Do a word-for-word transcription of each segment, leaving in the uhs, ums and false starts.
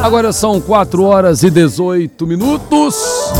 Agora são quatro horas e dezoito minutos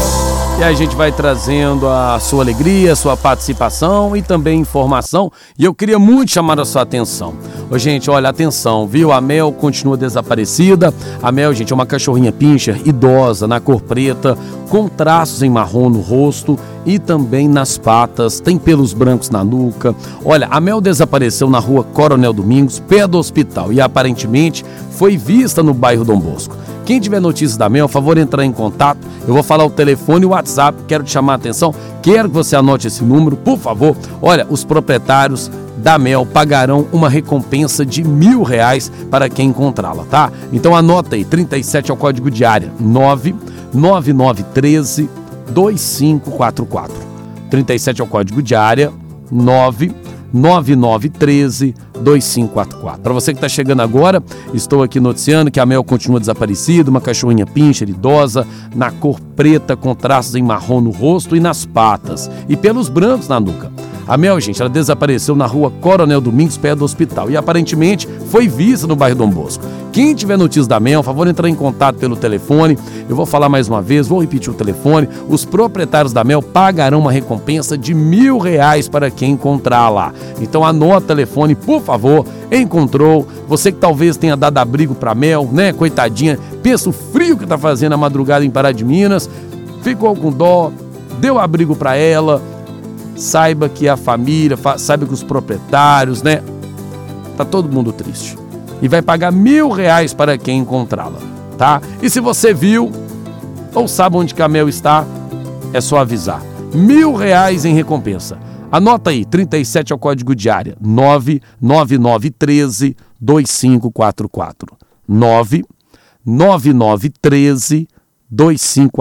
e a gente vai trazendo a sua alegria, a sua participação e também informação. E eu queria muito chamar a sua atenção. Ô, gente, olha, atenção, viu? A Mel continua desaparecida. A Mel, gente, é uma cachorrinha pincher idosa, na cor preta, com traços em marrom no rosto e também nas patas, tem pelos brancos na nuca. Olha, a Mel desapareceu na rua Coronel Domingos, perto do hospital, e aparentemente foi vista no bairro Dom Bosco. Quem tiver notícias da Mel, por favor, entrar em contato. Eu vou falar o telefone e o WhatsApp, quero te chamar a atenção. Quero que você anote esse número, por favor. Olha, os proprietários da Mel pagarão uma recompensa de mil reais para quem encontrá-la, tá? Então anota aí, trinta e sete é o código de área, nove nove nove um três dois cinco quatro quatro. trinta e sete é o código de área, nove nove nove um três dois cinco quatro quatro. Para você que está chegando agora, estou aqui noticiando que a Mel continua desaparecida, uma cachorrinha pincher idosa, na cor preta, com traços em marrom no rosto e nas patas, e pelos brancos na nuca. A Mel, gente, ela desapareceu na rua Coronel Domingos, perto do hospital, e aparentemente foi vista no bairro Dom Bosco. Quem tiver notícias da Mel, por favor, entrar em contato pelo telefone. Eu vou falar mais uma vez, vou repetir o telefone. Os proprietários da Mel pagarão uma recompensa de mil reais para quem encontrar lá. Então anota o telefone, por favor. Encontrou, você que talvez tenha dado abrigo para Mel, né, coitadinha, pensa o frio que tá fazendo a madrugada em Pará de Minas, ficou com dó, deu abrigo para ela. Saiba que a família, saiba que os proprietários, né, tá todo mundo triste. E vai pagar mil reais para quem encontrá-la, tá? E se você viu ou sabe onde que a Mel está, é só avisar. Mil reais em recompensa. Anota aí, trinta e sete é o código de área, nove nove nove um três dois cinco quatro quatro. nove nove nove um três dois cinco quatro quatro.